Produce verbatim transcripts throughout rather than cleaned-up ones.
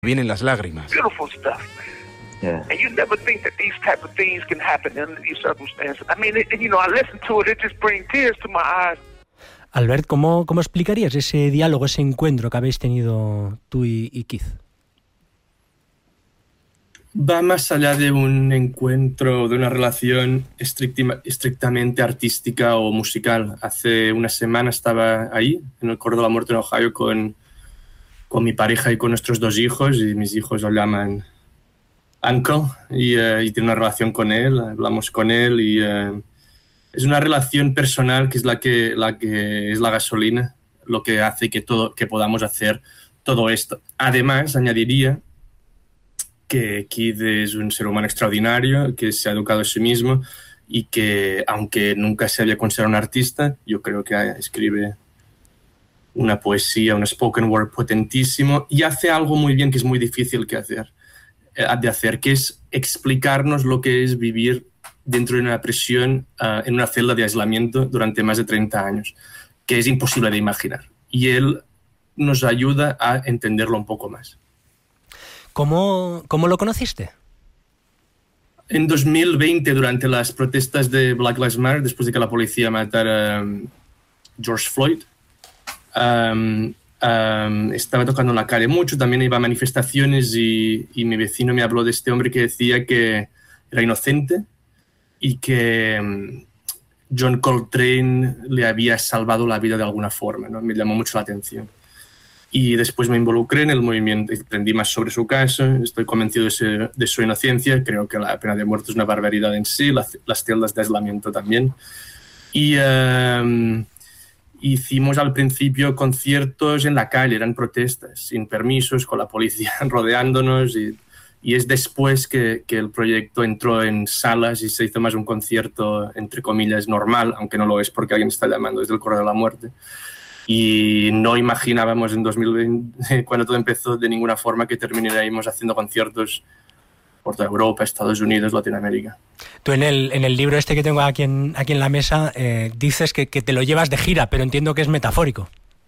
vienen las lágrimas. Beautiful stuff, man. Yeah. And you never think that these type of things can happen under these circumstances. I mean, it, you know, I listen to it, it just brings tears to my eyes. Albert, ¿cómo, cómo explicarías ese diálogo, ese encuentro que habéis tenido tú y, y Keith? Va más allá de un encuentro, de una relación estrictamente artística o musical. Hace una semana estaba ahí, en el Corredor de la Muerte en Ohio, con, con mi pareja y con nuestros dos hijos, y mis hijos lo llaman Uncle, y, uh, y tiene una relación con él, hablamos con él, y uh, es una relación personal que es la que, la que es la gasolina, lo que hace que, todo, que podamos hacer todo esto. Además, añadiría que Keith es un ser humano extraordinario, que se ha educado a sí mismo y que, aunque nunca se había considerado un artista, yo creo que escribe una poesía, un spoken word potentísimo, y hace algo muy bien que es muy difícil que hacer, de hacer, que es explicarnos lo que es vivir dentro de una prisión, uh, en una celda de aislamiento durante más de treinta años, que es imposible de imaginar. Y él nos ayuda a entenderlo un poco más. ¿Cómo, cómo lo conociste? En dos mil veinte, durante las protestas de Black Lives Matter, después de que la policía matara a um, George Floyd, um, um, estaba tocando en la calle mucho, también iba a manifestaciones, y, y mi vecino me habló de este hombre que decía que era inocente y que um, John Coltrane le había salvado la vida de alguna forma, ¿no? Me llamó mucho la atención. Y después me involucré en el movimiento, aprendí más sobre su caso, estoy convencido de su, de su inocencia, creo que la pena de muerte es una barbaridad en sí, las, las celdas de aislamiento también. Y uh, hicimos al principio conciertos en la calle, eran protestas, sin permisos, con la policía rodeándonos, y, y es después que, que el proyecto entró en salas y se hizo más un concierto, entre comillas, normal, aunque no lo es porque alguien está llamando desde el Corredor de la Muerte. Y no imaginábamos en dos mil veinte, cuando todo empezó, de ninguna forma que terminaríamos haciendo conciertos por toda Europa, Estados Unidos, Latinoamérica. Tú en el, en el libro este que tengo aquí en, aquí en la mesa eh, dices que, que te lo llevas de gira, pero entiendo que es metafórico.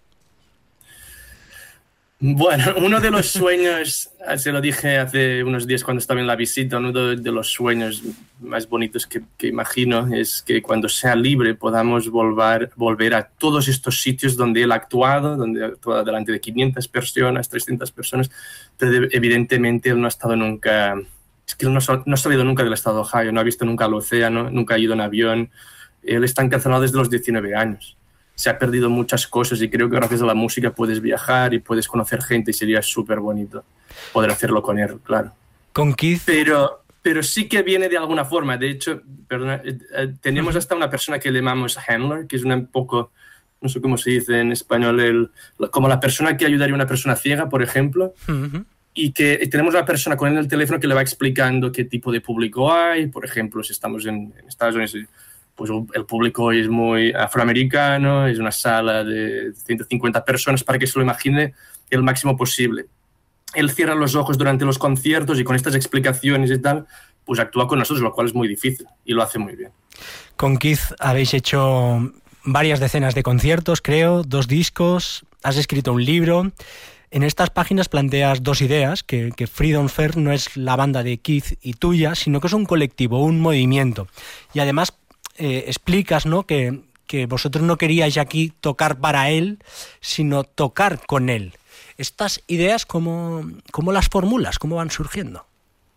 Bueno, uno de los sueños, se lo dije hace unos días cuando estaba en la visita, uno de, de los sueños más bonitos que, que imagino es que cuando sea libre podamos volver, volver a todos estos sitios donde él ha actuado, donde ha actuado delante de quinientas personas, trescientas personas, pero evidentemente él no ha estado nunca, es que él no, no ha salido nunca del estado de Ohio, no ha visto nunca el océano, nunca ha ido en avión, él está encarcelado desde los diecinueve años. Se ha perdido muchas cosas y creo que gracias a la música puedes viajar y puedes conocer gente, y sería súper bonito poder hacerlo con él, claro. Con Keith. Pero, pero sí que viene de alguna forma. De hecho, perdona, eh, tenemos hasta una persona que le llamamos handler, que es una un poco, no sé cómo se dice en español, el, como la persona que ayudaría a una persona ciega, por ejemplo. Uh-huh. Y que tenemos una persona con él en el teléfono que le va explicando qué tipo de público hay. Por ejemplo, si estamos en, en Estados Unidos, pues el público es muy afroamericano, es una sala de ciento cincuenta personas, para que se lo imagine el máximo posible. Él cierra los ojos durante los conciertos y con estas explicaciones y tal, pues actúa con nosotros, lo cual es muy difícil, y lo hace muy bien. Con Keith habéis hecho varias decenas de conciertos, creo, dos discos, has escrito un libro. En estas páginas planteas dos ideas, que, que Freedom Fair no es la banda de Keith y tuya, sino que es un colectivo, un movimiento. Y además Eh, explicas, ¿no?, que, que vosotros no queríais aquí tocar para él, sino tocar con él. ¿Estas ideas cómo, cómo las formulas? ¿Cómo van surgiendo?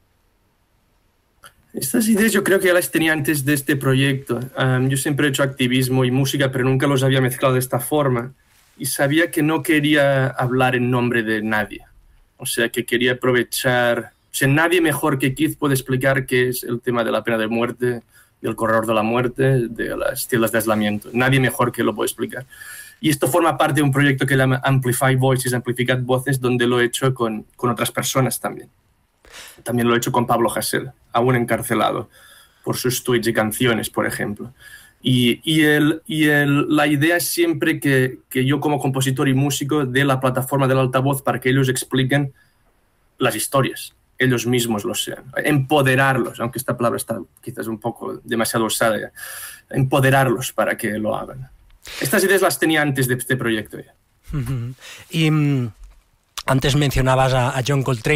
Estas ideas yo creo que ya las tenía antes de este proyecto. Um, yo siempre he hecho activismo y música, pero nunca los había mezclado de esta forma. Y sabía que no quería hablar en nombre de nadie. O sea, que quería aprovechar... O sea, nadie mejor que Keith puede explicar qué es el tema de la pena de muerte, del Corredor de la Muerte, de las celdas de aislamiento. Nadie mejor que lo puede explicar. Y esto forma parte de un proyecto que se llama Amplify Voices, Amplificad Voces, donde lo he hecho con, con otras personas también. También lo he hecho con Pablo Hasél, aún encarcelado, por sus tweets y canciones, por ejemplo. Y, y, el, y el, la idea es siempre que, que yo, como compositor y músico, dé la plataforma del altavoz para que ellos expliquen las historias, ellos mismos lo sean, empoderarlos, aunque esta palabra está quizás un poco demasiado usada ya, empoderarlos para que lo hagan. Estas ideas las tenía antes de este proyecto ya. Uh-huh. Y Antes mencionabas a, a John Coltrane.